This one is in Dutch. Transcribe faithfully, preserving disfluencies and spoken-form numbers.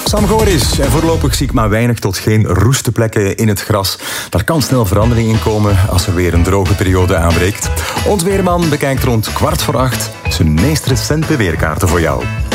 Sam Goris. En voorlopig zie ik maar weinig tot geen roeste plekken in het gras. Daar kan snel verandering in komen als er weer een droge periode aanbreekt. Ons weerman bekijkt rond kwart voor acht zijn meest recente weerkaarten voor jou.